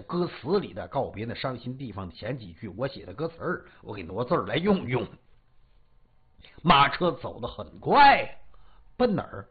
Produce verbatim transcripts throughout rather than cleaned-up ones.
歌词里的告别那伤心地方的前几句，我写的歌词儿，我给挪字儿来用用。马车走得很快，奔哪儿？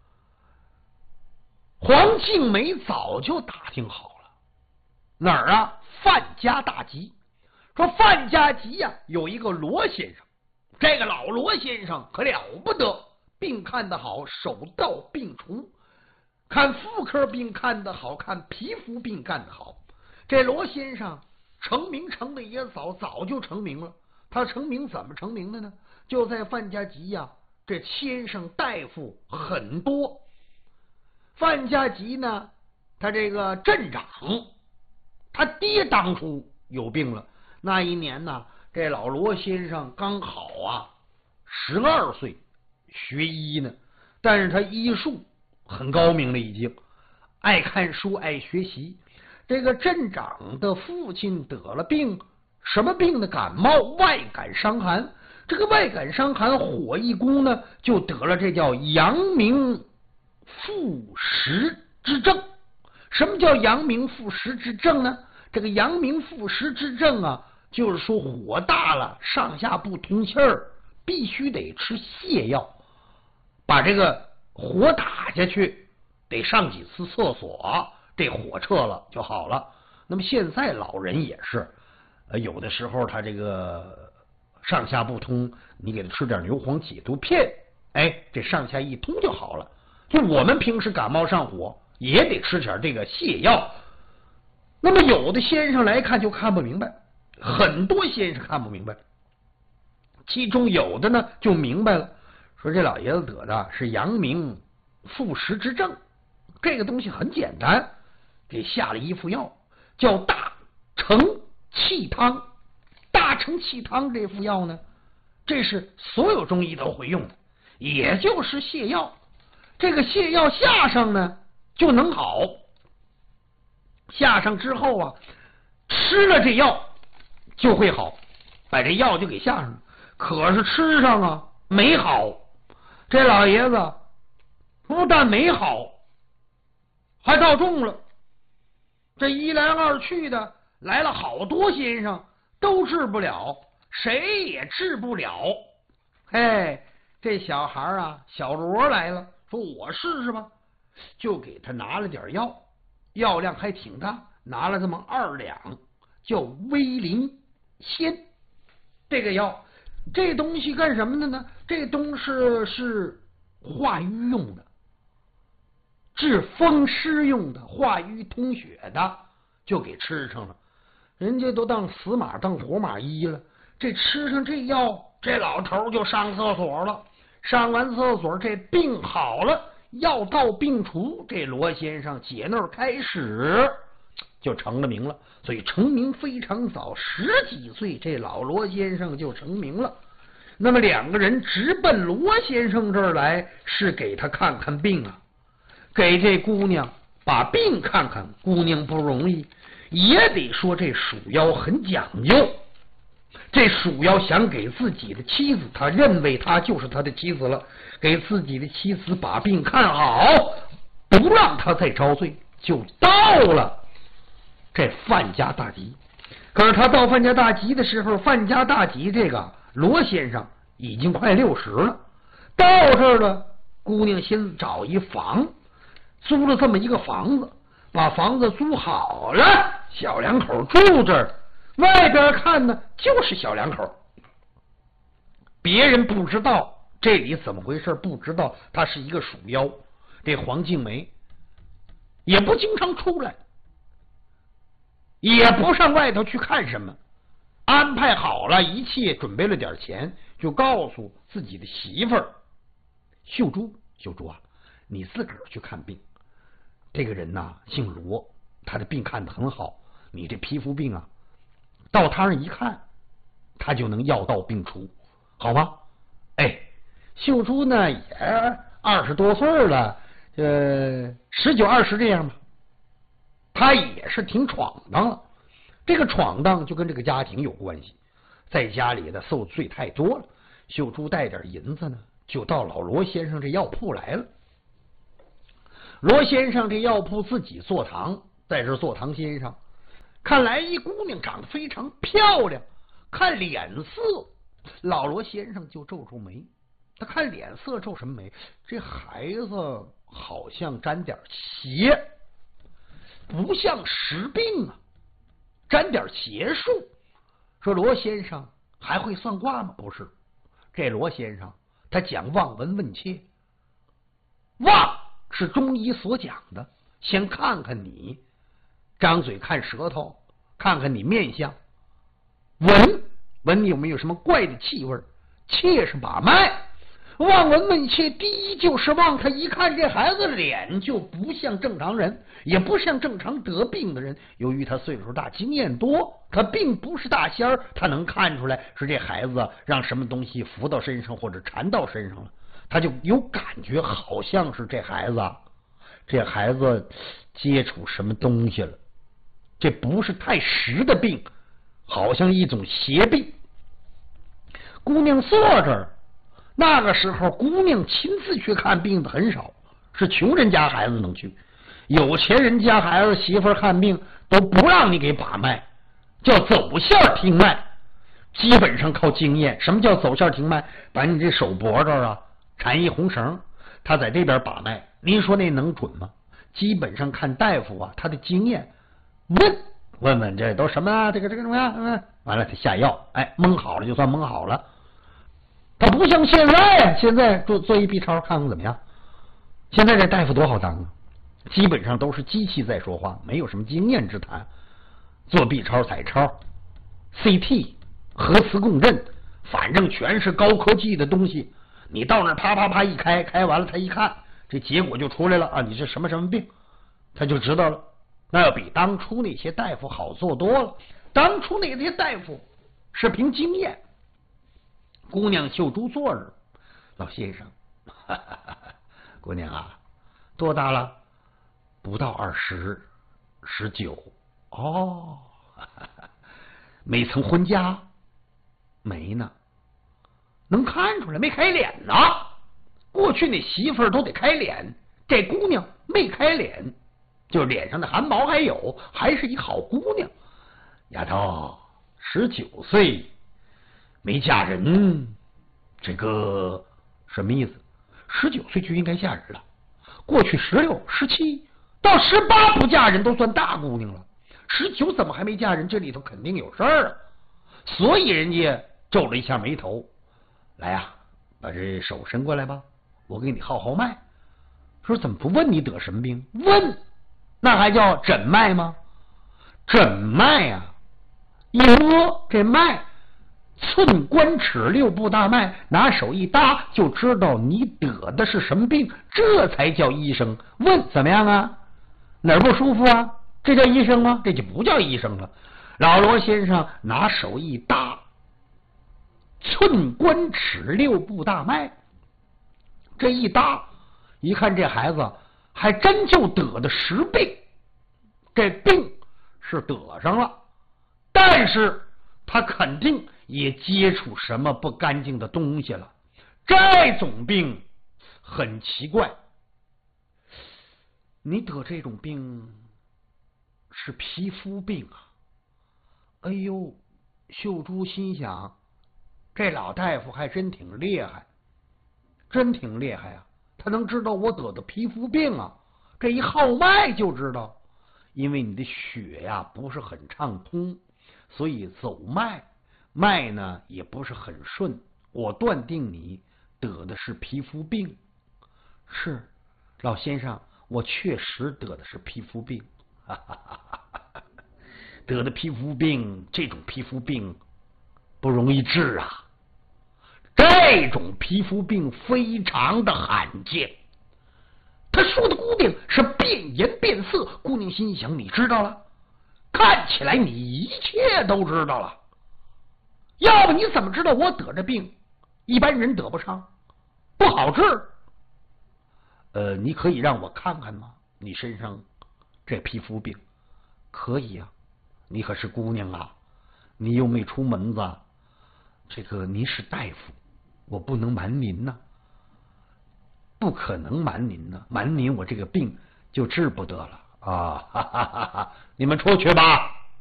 黄静梅早就打听好了，哪儿啊？范家大集。说范家集呀、啊，有一个罗先生，这个老罗先生可了不得，病看得好，手到病除。看妇科病看得好，看皮肤病干得好。这罗先生成名成的也早，早就成名了。他成名怎么成名的呢？就在范家集呀、啊，这先生大夫很多。范家集呢，他这个镇长，他爹当初有病了。那一年呢，这老罗先生刚好啊十二岁，学医呢，但是他医术很高明了，已经爱看书，爱学习。这个镇长的父亲得了病，什么病呢？感冒，外感伤寒。这个外感伤寒，火一攻呢，就得了这叫阳明负实之症。什么叫阳明负实之症呢？这个阳明负实之症啊，就是说火大了，上下不通气儿，必须得吃泻药，把这个火打下去，得上几次厕所，这火撤了就好了。那么现在老人也是，呃，有的时候他这个上下不通，你给他吃点牛黄解毒片，哎，这上下一通就好了。就我们平时感冒上火，也得吃点这个泻药。那么有的先生来看就看不明白，很多先生看不明白，其中有的呢就明白了，说这老爷子得的是阳明负实之症。这个东西很简单，给下了一副药，叫大承气汤。大承气汤这副药呢，这是所有中医都会用的，也就是泻药。这个泻药下上呢就能好，下上之后啊，吃了这药就会好，把这药就给下上了。可是吃上啊没好，这老爷子不但没好，还倒重了。这一来二去的来了好多先生，都治不了，谁也治不了。嘿，这小孩啊，小罗来了，说我试试吧，就给他拿了点药，药量还挺大，拿了这么二两，叫威灵仙。这个药，这东西干什么的呢？这东西是化瘀用的，治风湿用的，化瘀通血的，就给吃上了。人家都当死马当活马医了，这吃上这药，这老头就上厕所了。上完厕所，这病好了，药到病除，这罗先生解那儿开始就成了名了。所以成名非常早，十几岁这老罗先生就成名了。那么两个人直奔罗先生这儿来，是给他看看病啊，给这姑娘把病看看。姑娘不容易，也得说这鼠妖很讲究。这鼠妖想给自己的妻子，他认为他就是他的妻子了，给自己的妻子把病看好，不让他再遭罪，就到了这范家大集。可是他到范家大集的时候，范家大集这个罗先生已经快六十了。到这儿了，姑娘先找一房，租了这么一个房子，把房子租好了，小两口住这儿。外边看呢就是小两口，别人不知道这里怎么回事，不知道他是一个鼠妖。这黄静梅也不经常出来，也不上外头去看什么，安排好了一切，准备了点钱，就告诉自己的媳妇儿秀珠，秀珠啊，你自个儿去看病。这个人呐姓罗，他的病看得很好，你这皮肤病啊到他那一看，他就能药到病除，好吧？哎，秀珠呢也二十多岁了，呃，十九二十这样吧。他也是挺闯荡了，这个闯荡就跟这个家庭有关系，在家里的受罪太多了。秀珠带点银子呢，就到老罗先生这药铺来了。罗先生这药铺自己坐堂，在这坐堂先生。 看来一姑娘长得非常漂亮，看脸色，老罗先生就皱皱眉。他看脸色皱什么眉？这孩子好像沾点邪，不像实病啊，沾点邪术。说罗先生还会算卦吗？不是，这罗先生他讲望闻问切。望是中医所讲的，先看看你，张嘴看舌头，看看你面相。闻闻你有没有什么怪的气味，切是把脉。望闻问切，第一就是望他一看这孩子脸就不像正常人，也不像正常得病的人。由于他岁数大，经验多，他并不是大仙儿，他能看出来是这孩子让什么东西浮到身上或者缠到身上了，他就有感觉，好像是这孩子这孩子接触什么东西了，这不是太实的病，好像一种邪病。姑娘坐这儿，那个时候姑娘亲自去看病的很少，是穷人家孩子能去，有钱人家孩子媳妇儿看病都不让你给把脉，叫走线听脉，基本上靠经验。什么叫走线听脉？把你这手脖这儿啊缠一红绳，他在这边把脉，您说那能准吗？基本上看大夫啊，他的经验，问问问这都什么啊？这个这个怎么样？嗯，完了他下药，哎，蒙好了就算蒙好了。他不像现在，现在做做一 B 超看看怎么样？现在这大夫多好当啊，基本上都是机器在说话，没有什么经验之谈。做 B 超、彩超、C T、核磁共振，反正全是高科技的东西。你到那啪啪啪一开，开完了他一看，这结果就出来了啊！你是什么什么病，他就知道了。那要比当初那些大夫好做多了。当初那些大夫是凭经验。姑娘秀珠坐着，老先生，哈哈哈哈，姑娘啊，多大了？不到二十，十九。哦，哈哈，没曾婚家？没呢。能看出来没开脸呢。过去那媳妇儿都得开脸，这姑娘没开脸，就脸上的汗毛还有，还是一好姑娘。丫头，十九岁。没嫁人，这个什么意思？十九岁就应该嫁人了。过去十六、十七到十八不嫁人都算大姑娘了，十九怎么还没嫁人？这里头肯定有事儿啊！所以人家皱了一下眉头，来呀、啊，把这手伸过来吧，我给你号号脉。说怎么不问你得什么病？问，那还叫诊脉吗？诊脉啊，一摸这脉。寸关尺六部大脉，拿手一搭就知道你得的是什么病，这才叫医生。问怎么样啊？哪儿不舒服啊？这叫医生吗？这就不叫医生了。老罗先生拿手一搭，寸关尺六部大脉，这一搭，一看这孩子还真就得的实病，这病是得上了，但是他肯定也接触什么不干净的东西了。这种病很奇怪，你得这种病是皮肤病啊！哎呦，秀珠心想，这老大夫还真挺厉害，真挺厉害啊！他能知道我得的皮肤病啊，这一号脉就知道。因为你的血呀不是很畅通，所以走脉脉呢也不是很顺，我断定你得的是皮肤病。是，老先生，我确实得的是皮肤病。哈哈哈哈，得的皮肤病，这种皮肤病不容易治啊，这种皮肤病非常的罕见。他说的姑娘是变颜变色，姑娘心想，你知道了，看起来你一切都知道了，要不你怎么知道我得这病一般人得不上，不好治？呃，你可以让我看看吗？你身上这皮肤病？可以啊，你可是姑娘啊，你又没出门子，这个您是大夫，我不能瞒您呢、啊。不可能瞒您呢，瞒您我这个病就治不得了啊！哈哈哈哈，你们出去吧。